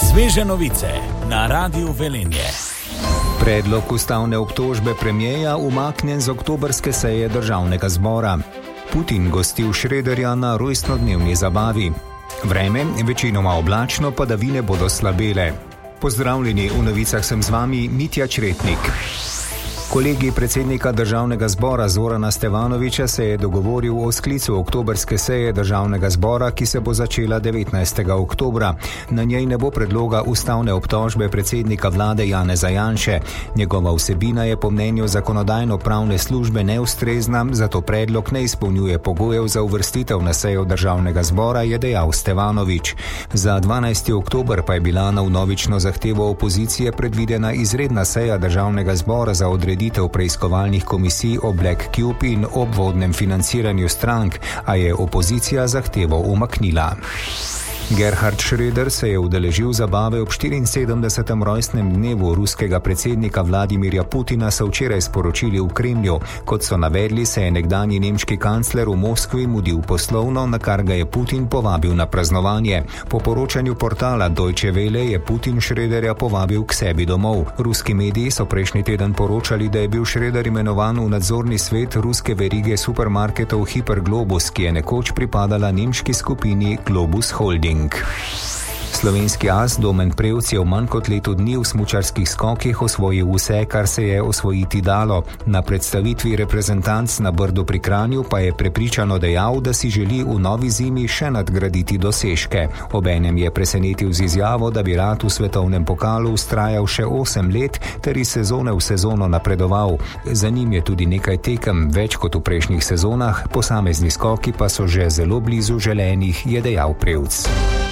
Sveže novice na Radiu Velenje. Predlog ustavne obtožbe premierja umaknjen z oktobrske seje Državnega zbora. Putin gostil Schröderja na rojstnodnevni zabavi. Vreme večinoma oblačno, padavine bodo slabele. Pozdravljeni, v novicah sem z vami Mitja Čretnik. Kolegij predsednika Državnega zbora Zorana Stevanovića se je dogovoril o sklicu oktobrske seje Državnega zbora, ki se bo začela 19. oktobra. Na njej ne bo predloga ustavne obtožbe predsednika vlade Janeza Janše. Njegova vsebina je po mnenju zakonodajno-pravne službe neustrezna, zato predlog ne izpolnjuje pogojev za uvrstitev na sejo Državnega zbora, je dejal Stevanović. Za 12. oktober pa je bila na vnovično zahtevo opozicije predvidena izredna seja Državnega zbora za odreditev preiskovalnih komisij o Black Cube in obvodnem financiranju strank, a je opozicija zahtevo umaknila. Gerhard Schröder se je udeležil zabave ob 74. rojstnem dnevu ruskega predsednika Vladimirja Putina, so včeraj sporočili v Kremlju. Kot so navedli, se je nekdanji nemški kancler v Moskvi mudil poslovno, na kar ga je Putin povabil na praznovanje. Po poročanju portala Deutsche Welle je Putin Schröderja povabil k sebi domov. Ruski mediji so prejšnji teden poročali, da je bil Schröder imenovan v nadzorni svet ruske verige supermarketov Hyper Globus, ki je nekoč pripadala nemški skupini Globus Holding. Slovenski as Domen Prevc je v manj kot letu dni v smučarskih skokih osvojil vse, kar se je osvojiti dalo. Na predstavitvi reprezentanc na Brdu pri Kranju pa je prepričano dejal, da si želi v novi zimi še nadgraditi dosežke. Obenem je presenetil z izjavo, da bi rad v svetovnem pokalu vztrajal še 8 let ter iz sezone v sezono napredoval. Za njim je tudi nekaj tekem, več kot v prejšnjih sezonah, posamezni skoki pa so že zelo blizu želenih, je dejal Prevc.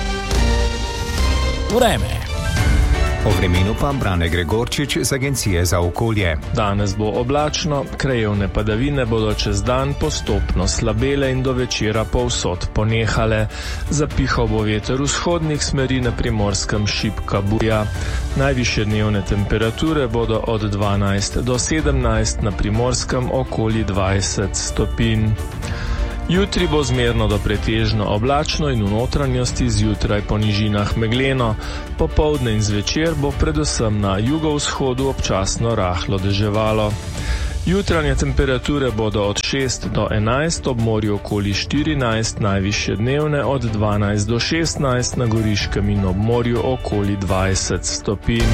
Vreme. O vremenu pa Brane Gregorčič z Agencije za okolje. Danes bo oblačno, krajevne padavine bodo čez dan postopno slabele in do večera povsod ponehale. Zapihal bo veter vzhodnih smeri, na Primorskem šibka burja. Najvišje dnevne temperature bodo od 12 do 17, na Primorskem okoli 20 stopinj. Jutri bo zmerno do pretežno oblačno in v notranjosti zjutraj po nižinah megleno. Popoldne in zvečer bo predvsem na jugovzhodu občasno rahlo deževalo. Jutranje temperature bodo od 6 do 11, ob morju okoli 14, najvišje dnevne od 12 do 16, na Goriškem in ob morju okoli 20 stopinj.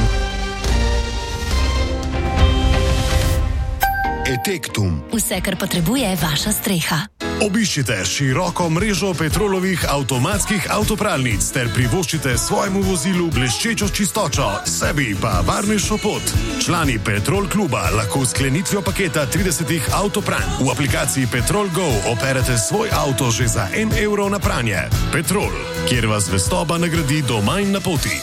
Etektum. Vse, kar potrebuje vaša streha. Obiščite široko mrežo Petrolovih avtomatskih avtopralnic ter privoščite svojemu vozilu bleščečo čistočo, sebi pa varnejšo pot. Člani Petrol kluba lahko v sklenitvijo paketa 30 avtopranj v aplikaciji Petrol Go operete svoj avto že za 1 evro na pranje. Petrol, kjer vas zvestoba nagradi do manj na poti.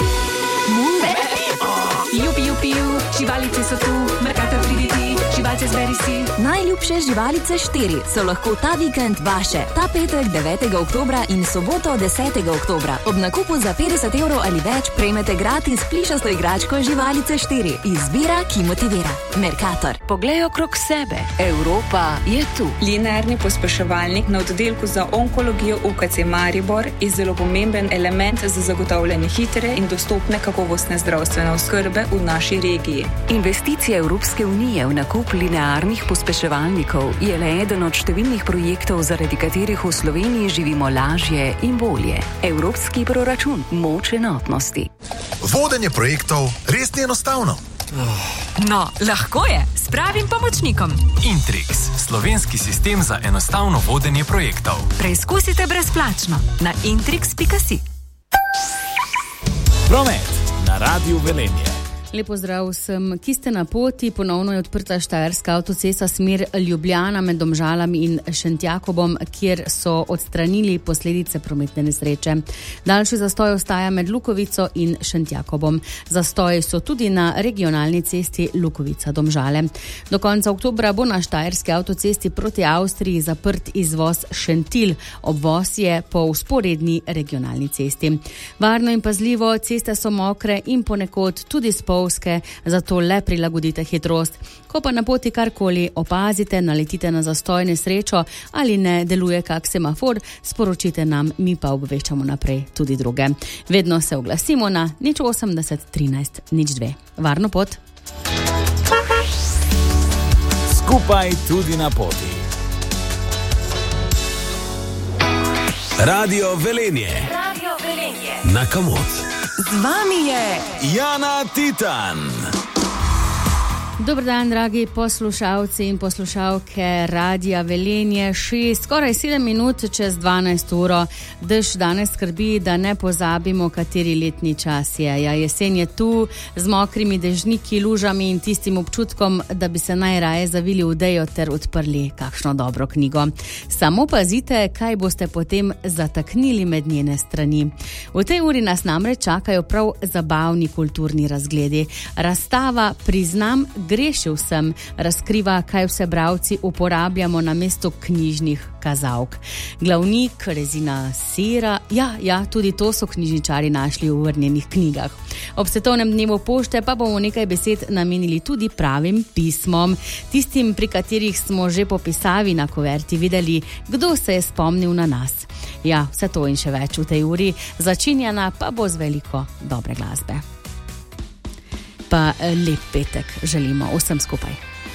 Živalice so tu, Mercator priditi, živalce zberi si. Najljubše živalice 4 so lahko ta vikend vaše. Ta petek 9. oktobra in soboto 10. oktobra. Ob nakupu za 50 evrov ali več prejmete gratis plišasto igračko Živalice 4. Izbira, ki motivira. Mercator. Poglej okrog sebe. Evropa je tu. Linearni pospeševalnik na oddelku za onkologijo UKC Maribor je zelo pomemben element za zagotavljanje hitre in dostopne kakovostne zdravstvene oskrbe v naši regiji. Investicija Evropske unije v nakup linearnih pospeševalnikov je le eden od številnih projektov, zaradi katerih v Sloveniji živimo lažje in bolje. Evropski proračun, moč enotnosti. Vodenje projektov res ni enostavno. No, lahko je, s pravim pomočnikom. Intrix, slovenski sistem za enostavno vodenje projektov. Preizkusite brezplačno na intrix.si. Promet na Radiu Velenje. Lepo zdrav vsem, ki ste na poti. Ponovno je odprta Štajerska avtocesta smer Ljubljana med Domžalami in Šentjakobom, kjer so odstranili posledice prometne nesreče. Daljši zastoj ostaja med Lukovico in Šentjakobom. Zastoji so tudi na regionalni cesti Lukovica-Domžale. Do konca oktobra bo na Štajerski avtocesti proti Avstriji zaprt izvoz Šentilj. Obvoz je po vzporedni regionalni cesti. Varno in pazljivo, ceste so mokre in ponekod tudi spolne spolzke, zato le prilagodite hitrost. Ko pa na poti karkoli opazite, naletite na zastoj, nesrečo ali ne deluje kak semafor, sporočite nam, mi pa obveščamo naprej tudi druge. Vedno se oglasimo na 080 13 02. Varno pot! Skupaj tudi na poti. Radio Velenje. Radio Velenje. Na Kamot. Z vami je Jana Titan. Dober dan, dragi poslušalci in poslušalke Radia Velenje. Skoraj 7 minut čez 12 uro. Dež danes skrbi, da ne pozabimo, kateri letni čas je. Ja, jesen je tu, z mokrimi dežniki, lužami in tistim občutkom, da bi se najraje zavili v dejo ter odprli kakšno dobro knjigo. Samo pazite, kaj boste potem zataknili med njene strani. V tej uri nas namreč čakajo prav zabavni kulturni razgledi. Razstava Priznam, grešil sem, razkriva, kaj vse bralci uporabljamo namesto knjižnih kazalk. Glavnik, rezina sira, ja, tudi to so knjižničari našli v vrnjenih knjigah. Ob svetovnem dnevu pošte pa bomo nekaj besed namenili tudi pravim pismom, tistim, pri katerih smo že po pisavi na kuverti videli, kdo se je spomnil na nas. Ja, vse to in še več v tej uri, začinjena pa bo z veliko dobre glasbe. Pa lep petek želimo vsem skupaj.